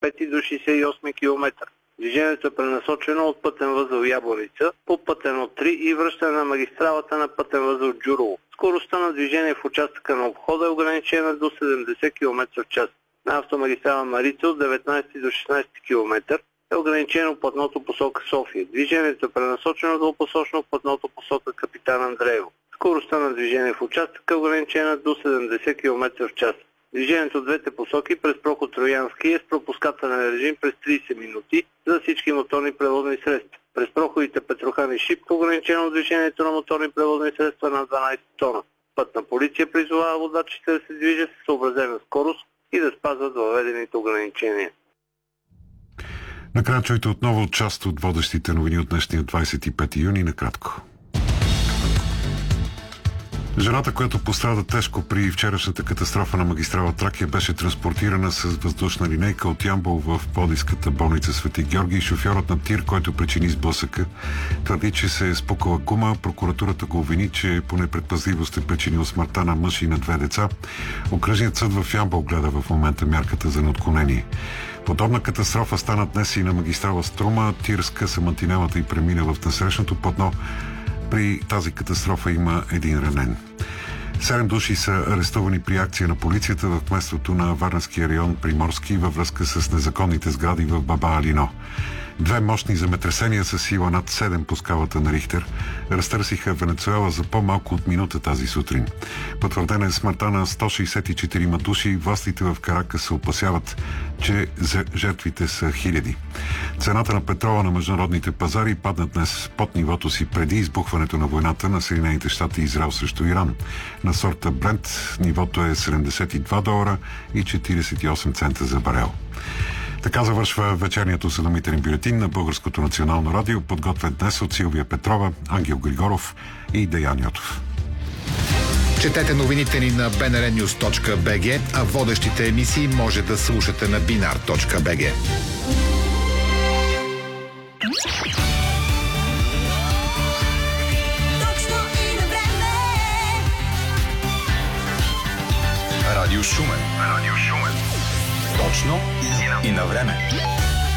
65 до 68 км. Движението е пренасочено от пътен възел Ябланица по пътен от 3 и връщане на магистралата на пътен възел Джурово. Скоростта на движение в участъка на обхода е ограничена до 70 км в час. На автомагистрала Марица от 19 до 16 км е ограничено пътното посока София. Движението е пренасочено двупосочно пътното посока Капитан Андреево. Скоростта на движение в участъка е ограничена до 70 км в час. Движението от двете посоки през проход Троянски е с пропускателен режим през 30 минути за всички моторни превозни средства. През проходите Петрохан и Шипка ограничено движението на моторни превозни средства на 12 тона. Пътна полиция призовава водачите да се движат с съобразена скорост и да спазват въведените ограничения. Накрая чуйте отново част от водещите новини от днешния 25 юни накратко. Жената, която пострада тежко при вчерашната катастрофа на магистрала Тракия, беше транспортирана с въздушна линейка от Ямбол в Пловдивската болница Свети Георги. Шофьорът на тир, който причини сблъсъка, твърди, че се е спукала гума. Прокуратурата го обвини, че по непредпазливост е причинил смъртта на мъж и на 2 деца. Окръжният съд в Ямбол гледа в момента мярката за неотклонение. Подобна катастрофа стана днес и на магистрала Струма. Тир скъса мантинелата и премина в насрещното платно. При тази катастрофа има 1 ранен. 7 души са арестувани при акция на полицията в кметството на Варненския район Приморски във връзка с незаконните сгради в Баба Алино. 2 мощни земетресения с сила над 7 по скалата на Рихтер разтърсиха Венецуела за по-малко от минута тази сутрин. Потвърдена е смъртта на 164 души. Властите в Каракас се опасяват, че жертвите са хиляди. Цената на петрола на международните пазари падна днес под нивото си преди избухването на войната на Съединените щати и Израел срещу Иран. На сорта Брент нивото е $72 и 48 цента за барел. Така завършва вечерният осведомителен бюлетин на Българското национално радио, подготвен днес от Силвия Петрова, Ангел Григоров и Деян Йотов. Четете новините ни на bnrnews.bg, а водещите емисии може да слушате на binar.bg. Радио Шумен. Точно и на време.